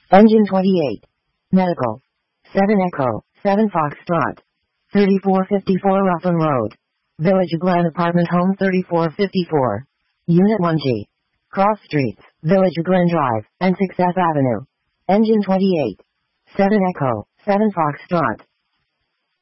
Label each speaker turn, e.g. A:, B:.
A: Engine 28. Medical. 7 Echo, 7 Foxtrot. 3454 Ruffin Road. Village of Glen Apartment Home 3454. Unit 1G. Cross Streets, Village of Glen Drive, and Success Avenue. Engine 28. 7 Echo, 7 Foxtrot.